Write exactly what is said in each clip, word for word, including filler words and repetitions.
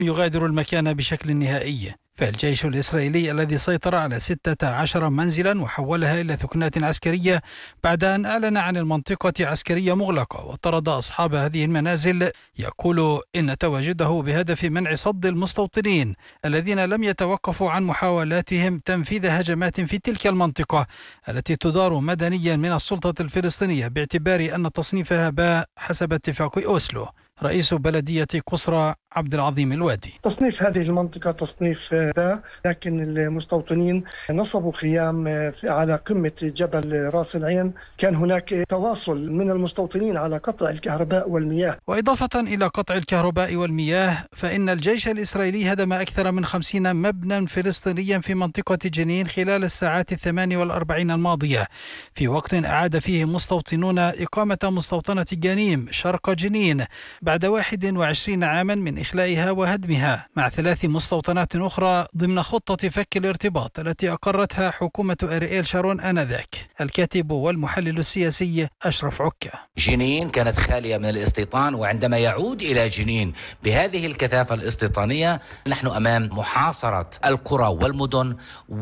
يغادر المكان بشكل نهائي. فالجيش الإسرائيلي الذي سيطر على ستة عشر منزلا وحولها إلى ثكنات عسكرية بعد أن أعلن عن المنطقة عسكرية مغلقة وطرد أصحاب هذه المنازل، يقول إن تواجده بهدف منع صد المستوطنين الذين لم يتوقفوا عن محاولاتهم تنفيذ هجمات في تلك المنطقة التي تدار مدنيا من السلطة الفلسطينية باعتبار أن تصنيفها باء حسب اتفاق أوسلو. رئيس بلدية قصرى عبد العظيم الوادي: تصنيف هذه المنطقة تصنيف باء، لكن المستوطنين نصبوا خيام على قمة جبل راس العين. كان هناك تواصل من المستوطنين على قطع الكهرباء والمياه. وإضافة إلى قطع الكهرباء والمياه، فإن الجيش الإسرائيلي هدم أكثر من خمسين مبنى فلسطينيا في منطقة جنين خلال الساعات الثمان والأربعين الماضية، في وقت أعاد فيه مستوطنون إقامة مستوطنة جنيم شرق جنين بعد واحد وعشرين عاما من إخلائها وهدمها، مع ثلاث مستوطنات أخرى ضمن خطة فك الارتباط التي أقرتها حكومة أرييل شارون آنذاك. الكاتب والمحلل السياسي أشرف عكا: جنين كانت خالية من الاستيطان، وعندما يعود إلى جنين بهذه الكثافة الاستيطانية نحن أمام محاصرة القرى والمدن،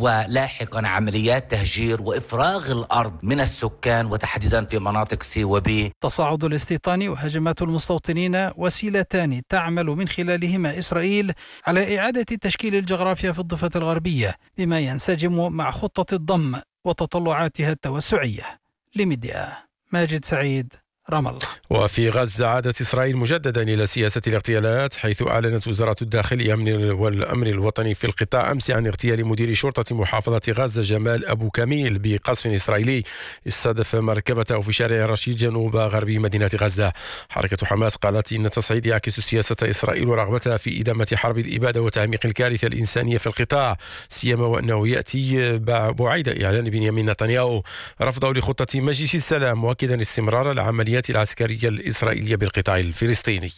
ولاحقا عمليات تهجير وإفراغ الأرض من السكان، وتحديدا في مناطق سي وبي. تصاعد الاستيطان وهجمات المستوطنين وسيلتان تعمل من خلالهما إسرائيل على إعادة تشكيل الجغرافيا في الضفة الغربية بما ينسجم مع خطة الضم وتطلعاتها التوسعية. لميديا ماجد سعيد، رام الله. وفي غزة عادت إسرائيل مجددا إلى سياسة الاغتيالات، حيث أعلنت وزارة الداخلية والأمن الوطني في القطاع أمس عن اغتيال مدير شرطة محافظة غزة جمال أبو كميل بقصف إسرائيلي استهدف مركبته في شارع رشيد جنوب غربي مدينة غزة. حركة حماس قالت إن التصعيد يعكس سياسة إسرائيل ورغبتها في إدامة حرب الإبادة وتعميق الكارثة الإنسانية في القطاع، سيما وأنه يأتي بعيد إعلان بنيامين نتنياهو رفضه لخطة مجلس السلام، مؤكدا استمرار العمليات العسكرية الإسرائيلية بالقطاع الفلسطيني.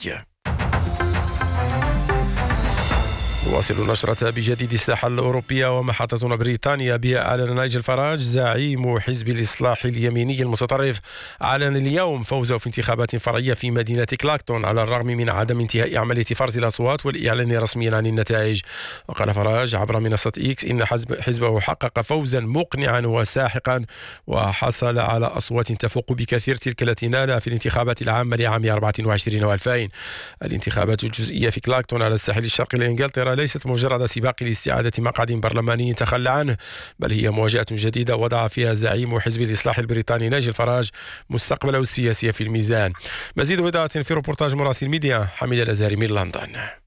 نواصل نشرة بجديد الساحة الأوروبية، ومحطتنا بريطانيا بها أعلن نايجل فراج زعيم حزب الإصلاح اليميني المتطرف أعلن اليوم فوزه في انتخابات فرعية في مدينة كلاكتون على الرغم من عدم انتهاء عملية فرز الأصوات والإعلان رسميا عن النتائج. وقال فراج عبر منصة إكس إن حزب حزبه حقق فوزا مقنعا وساحقا وحصل على أصوات تفوق بكثير تلك التي نالها في الانتخابات العامة لعام أربعة وعشرين وألفين. الانتخابات الجزئية في كلاكتون على الساحل الشرقي لإنجلترا ليست مجرد سباق لاستعادة مقعد برلماني تخلى عنه، بل هي مواجهة جديدة وضع فيها زعيم حزب الإصلاح البريطاني نايجل فراج مستقبله السياسي في الميزان. مزيد إضاءة في روبورتاج مراسل ميديا حميد الأزهري من لندن.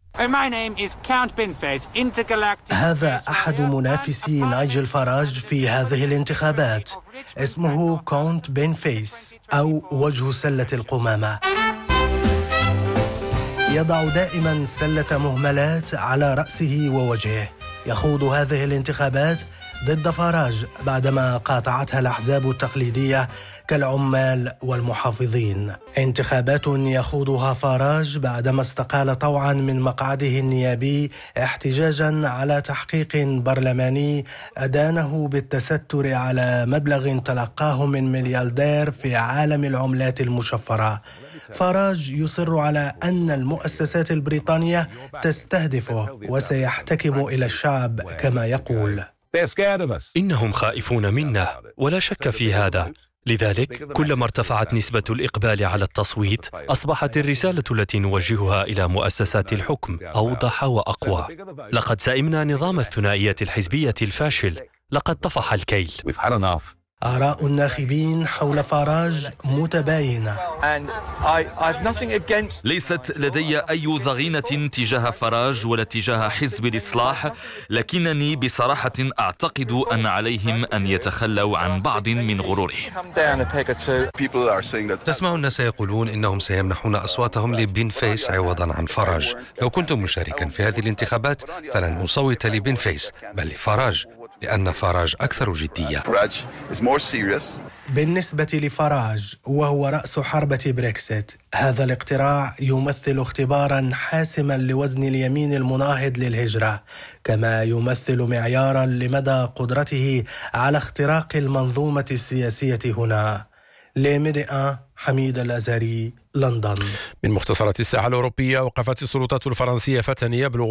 هذا أحد منافسي نايجل فراج في هذه الانتخابات، اسمه كونت بين فيس أو وجه سلة القمامة. يضع دائما سلة مهملات على رأسه ووجهه. يخوض هذه الانتخابات ضد فراج بعدما قاطعتها الأحزاب التقليدية كالعمال والمحافظين. انتخابات يخوضها فراج بعدما استقال طوعا من مقعده النيابي احتجاجا على تحقيق برلماني أدانه بالتستر على مبلغ تلقاه من ملياردير في عالم العملات المشفرة. فراج يصر على أن المؤسسات البريطانية تستهدفه وسيحتكم إلى الشعب كما يقول. إنهم خائفون منا ولا شك في هذا، لذلك كلما ارتفعت نسبة الإقبال على التصويت أصبحت الرسالة التي نوجهها إلى مؤسسات الحكم أوضح وأقوى. لقد سئمنا نظام الثنائية الحزبية الفاشل، لقد طفح الكيل. آراء الناخبين حول فراج متباينة. ليست لدي أي ضغينة تجاه فراج ولا تجاه حزب الإصلاح، لكنني بصراحة أعتقد أن عليهم أن يتخلوا عن بعض من غرورهم. تسمع الناس يقولون إنهم سيمنحون أصواتهم لبن فيس عوضا عن فراج. لو كنت مشاركا في هذه الانتخابات فلن أصوت لبن فيس بل لفراج، لأن فراج أكثر جدية. بالنسبة لفراج وهو رأس حربة بريكسيت، هذا الاقتراع يمثل اختبارا حاسما لوزن اليمين المناهض للهجرة، كما يمثل معيارا لمدى قدرته على اختراق المنظومة السياسية هنا. لميديا حميد الأزهري، لندن. من مختصرات الساحة الأوروبية، وقفت السلطات الفرنسية فتى يبلغ